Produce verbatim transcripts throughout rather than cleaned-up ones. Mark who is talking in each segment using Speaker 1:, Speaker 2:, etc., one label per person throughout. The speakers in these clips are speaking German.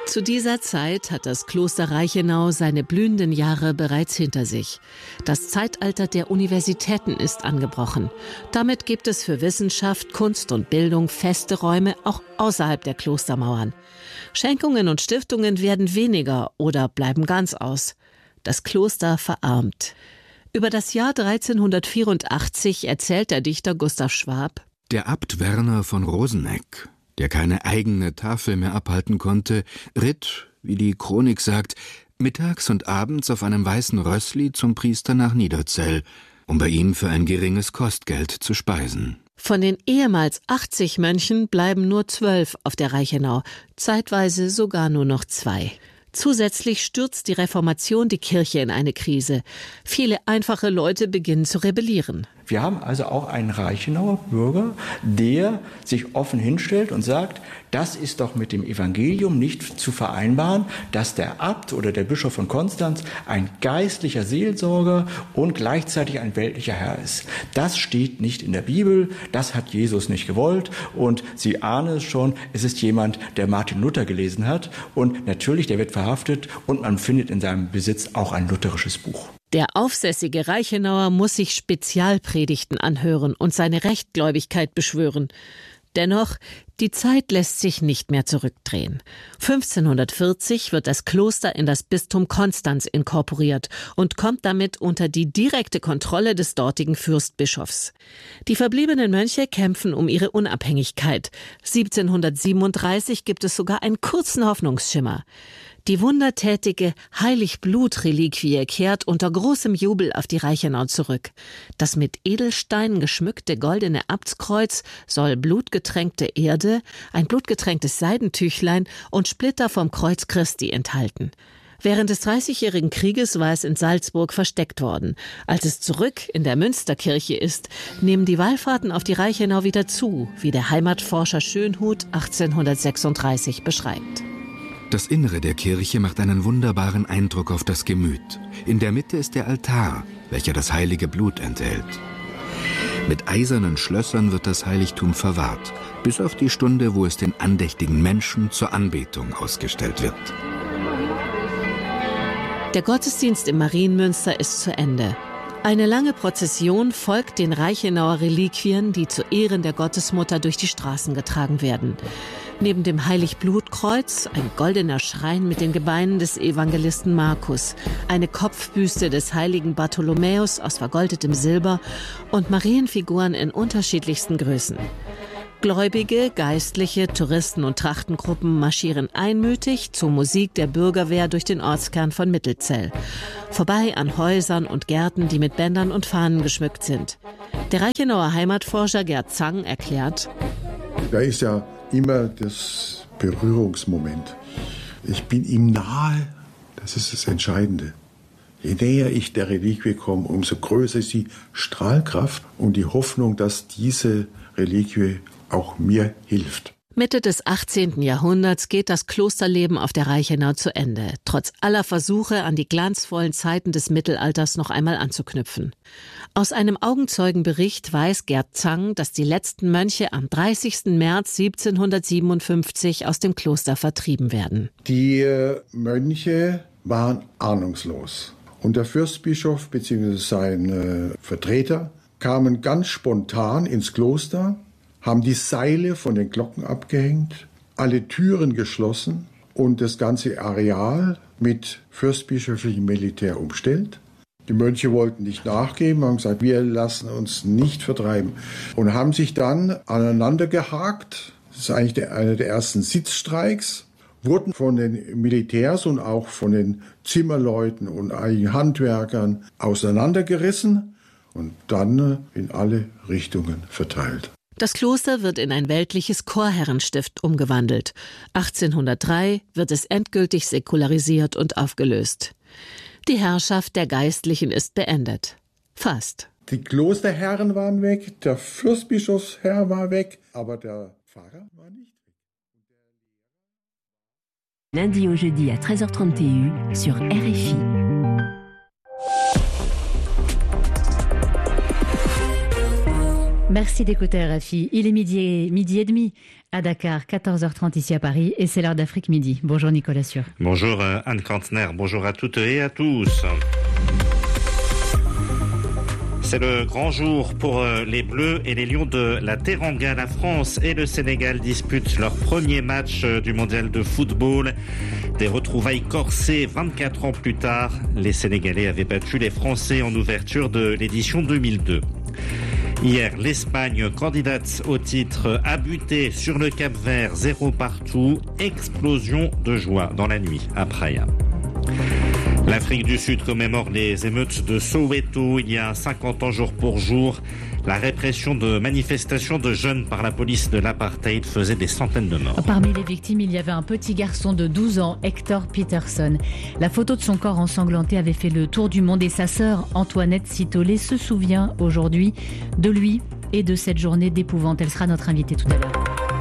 Speaker 1: Zu dieser Zeit hat das Kloster Reichenau seine blühenden Jahre bereits hinter sich. Das Zeitalter der Universitäten ist angebrochen. Damit gibt es für Wissenschaft, Kunst und Bildung feste Räume auch außerhalb der Klostermauern. Schenkungen und Stiftungen werden weniger oder bleiben ganz aus. Das Kloster verarmt. Über das Jahr dreizehnhundertvierundachtzig erzählt der Dichter Gustav Schwab:
Speaker 2: Der Abt Werner von Rosenegg, der keine eigene Tafel mehr abhalten konnte, ritt, wie die Chronik sagt, mittags und abends auf einem weißen Rössli zum Priester nach Niederzell, um bei ihm für ein geringes Kostgeld zu speisen.
Speaker 1: Von den ehemals achtzig Mönchen bleiben nur zwölf auf der Reichenau, zeitweise sogar nur noch zwei. Zusätzlich stürzt die Reformation die Kirche in eine Krise. Viele einfache Leute beginnen zu rebellieren.
Speaker 3: Wir haben also auch einen Reichenauer Bürger, der sich offen hinstellt und sagt, das ist doch mit dem Evangelium nicht zu vereinbaren, dass der Abt oder der Bischof von Konstanz ein geistlicher Seelsorger und gleichzeitig ein weltlicher Herr ist. Das steht nicht in der Bibel, das hat Jesus nicht gewollt, und Sie ahnen es schon, es ist jemand, der Martin Luther gelesen hat, und natürlich, der wird verhaftet und man findet in seinem Besitz auch ein lutherisches Buch.
Speaker 1: Der aufsässige Reichenauer muss sich Spezialpredigten anhören und seine Rechtgläubigkeit beschwören. Dennoch, die Zeit lässt sich nicht mehr zurückdrehen. fünfzehnhundertvierzig wird das Kloster in das Bistum Konstanz inkorporiert und kommt damit unter die direkte Kontrolle des dortigen Fürstbischofs. Die verbliebenen Mönche kämpfen um ihre Unabhängigkeit. siebzehnhundertsiebenunddreißig gibt es sogar einen kurzen Hoffnungsschimmer. Die wundertätige Heiligblut-Reliquie kehrt unter großem Jubel auf die Reichenau zurück. Das mit Edelsteinen geschmückte goldene Abtskreuz soll blutgetränkte Erde, ein blutgetränktes Seidentüchlein und Splitter vom Kreuz Christi enthalten. Während des Dreißigjährigen Krieges war es in Salzburg versteckt worden. Als es zurück in der Münsterkirche ist, nehmen die Wallfahrten auf die Reichenau wieder zu, wie der Heimatforscher Schönhuth achtzehnhundertsechsunddreißig beschreibt.
Speaker 2: Das Innere der Kirche macht einen wunderbaren Eindruck auf das Gemüt. In der Mitte ist der Altar, welcher das heilige Blut enthält. Mit eisernen Schlössern wird das Heiligtum verwahrt, bis auf die Stunde, wo es den andächtigen Menschen zur Anbetung ausgestellt wird.
Speaker 1: Der Gottesdienst im Marienmünster ist zu Ende. Eine lange Prozession folgt den Reichenauer Reliquien, die zu Ehren der Gottesmutter durch die Straßen getragen werden. Neben dem Heiligblutkreuz ein goldener Schrein mit den Gebeinen des Evangelisten Markus, eine Kopfbüste des heiligen Bartholomäus aus vergoldetem Silber und Marienfiguren in unterschiedlichsten Größen. Gläubige, Geistliche, Touristen und Trachtengruppen marschieren einmütig zur Musik der Bürgerwehr durch den Ortskern von Mittelzell. Vorbei an Häusern und Gärten, die mit Bändern und Fahnen geschmückt sind. Der Reichenauer Heimatforscher Gerd Zang erklärt:
Speaker 4: Da ist ja immer das Berührungsmoment. Ich bin ihm nahe, das ist das Entscheidende. Je näher ich der Reliquie komme, umso größer ist die Strahlkraft und die Hoffnung, dass diese Reliquie auch mir hilft.
Speaker 1: Mitte des achtzehnten Jahrhunderts geht das Klosterleben auf der Reichenau zu Ende, trotz aller Versuche, an die glanzvollen Zeiten des Mittelalters noch einmal anzuknüpfen. Aus einem Augenzeugenbericht weiß Gerd Zang, dass die letzten Mönche am dreißigsten März siebzehnhundertsiebenundfünfzig aus dem Kloster vertrieben werden.
Speaker 4: Die Mönche waren ahnungslos. Und der Fürstbischof bzw. sein Vertreter kamen ganz spontan ins Kloster, haben die Seile von den Glocken abgehängt, alle Türen geschlossen und das ganze Areal mit fürstbischöflichem Militär umstellt. Die Mönche wollten nicht nachgeben, haben gesagt, wir lassen uns nicht vertreiben. Und haben sich dann aneinander gehakt. Das ist eigentlich der, einer der ersten Sitzstreiks. Wurden von den Militärs und auch von den Zimmerleuten und einigen Handwerkern auseinandergerissen und dann in alle Richtungen verteilt.
Speaker 1: Das Kloster wird in ein weltliches Chorherrenstift umgewandelt. achtzehnhundertdrei wird es endgültig säkularisiert und aufgelöst. Die Herrschaft der Geistlichen ist beendet. Fast.
Speaker 4: Die Klosterherren waren weg, der Fürstbischofsherr war weg, aber der Pfarrer war nicht weg.
Speaker 5: Lundi au jeudi à treize heures trente sur R F I.
Speaker 6: Merci d'écouter R F I. Il est midi et, midi et demi à Dakar, quatorze heures trente ici à Paris et c'est l'heure d'Afrique Midi. Bonjour Nicolas Sûr.
Speaker 7: Bonjour Anne Kantner, bonjour à toutes et à tous. C'est le grand jour pour les Bleus et les Lions de la Teranga. La France et le Sénégal disputent leur premier match du mondial de football. Des retrouvailles corsées vingt-quatre ans plus tard. Les Sénégalais avaient battu les Français en ouverture de l'édition deux mille deux. Hier, l'Espagne, candidate au titre, a buté sur le Cap-Vert, zéro partout. Explosion de joie dans la nuit à Praia. L'Afrique du Sud commémore les émeutes de Soweto il y a cinquante ans jour pour jour. La répression de manifestations de jeunes par la police de l'apartheid faisait des centaines de morts.
Speaker 6: Parmi les victimes, il y avait un petit garçon de douze ans, Hector Peterson. La photo de son corps ensanglanté avait fait le tour du monde et sa sœur, Antoinette Sitolé, se souvient aujourd'hui de lui et de cette journée d'épouvante. Elle sera notre invitée tout à l'heure.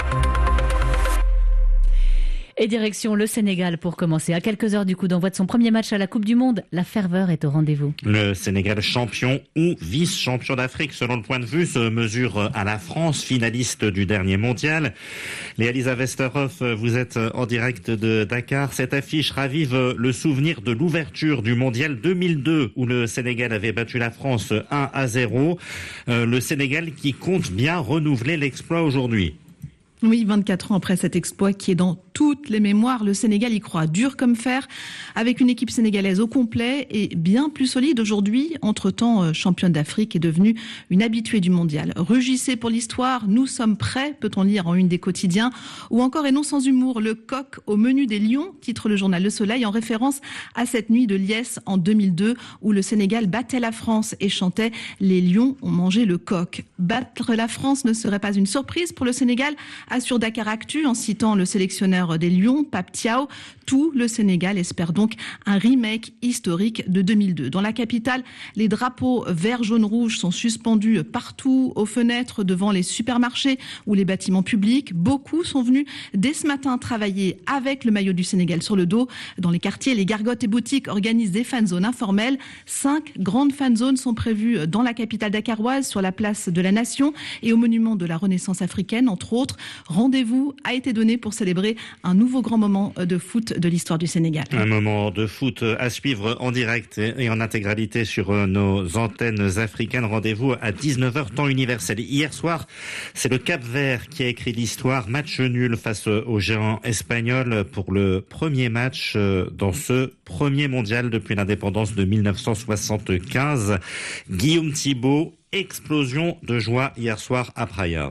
Speaker 6: Et direction le Sénégal pour commencer. À quelques heures du coup d'envoi de son premier match à la Coupe du Monde, la ferveur est au rendez-vous.
Speaker 7: Le Sénégal champion ou vice-champion d'Afrique selon le point de vue se mesure à la France, finaliste du dernier mondial. Léa-Lisa Westerhoff, vous êtes en direct de Dakar. Cette affiche ravive le souvenir de l'ouverture du mondial deux mille deux où le Sénégal avait battu la France un à zéro. Euh, le Sénégal qui compte bien renouveler l'exploit aujourd'hui.
Speaker 8: Oui, vingt-quatre ans après cet exploit qui est dans toutes les mémoires, le Sénégal y croit dur comme fer, avec une équipe sénégalaise au complet et bien plus solide aujourd'hui. Entre-temps, championne d'Afrique est devenue une habituée du mondial. Rugissez pour l'histoire, nous sommes prêts, peut-on lire en une des quotidiens. Ou encore, et non sans humour, le coq au menu des lions, titre le journal Le Soleil, en référence à cette nuit de liesse en deux mille deux, où le Sénégal battait la France et chantait « Les lions ont mangé le coq ». Battre la France ne serait pas une surprise pour le Sénégal, assure Dakar Actu en citant le sélectionneur des Lions, Pape Thiaw. Tout le Sénégal espère donc un remake historique de deux mille deux. Dans la capitale, les drapeaux vert, jaune, rouge sont suspendus partout, aux fenêtres, devant les supermarchés ou les bâtiments publics. Beaucoup sont venus dès ce matin travailler avec le maillot du Sénégal sur le dos. Dans les quartiers, les gargotes et boutiques organisent des fan zones informelles. Cinq grandes fan zones sont prévues dans la capitale dakaroise, sur la place de la Nation et au monument de la Renaissance africaine, entre autres. Rendez-vous a été donné pour célébrer un nouveau grand moment de foot de l'histoire du Sénégal.
Speaker 7: Un moment de foot à suivre en direct et en intégralité sur nos antennes africaines. Rendez-vous à dix-neuf heures temps universel. Hier soir, c'est le Cap-Vert qui a écrit l'histoire. Match nul face aux géants espagnols pour le premier match dans ce premier mondial depuis l'indépendance de mille neuf cent soixante-quinze. Guillaume Thibault, explosion de joie hier soir à Praia.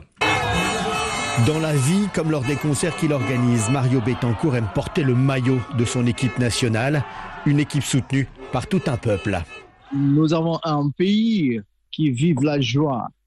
Speaker 9: Dans la vie, comme lors des concerts qu'il organise, Mario Bettencourt aime porter le maillot de son équipe nationale, une équipe soutenue par tout un peuple.
Speaker 10: Nous avons un pays qui vive la joie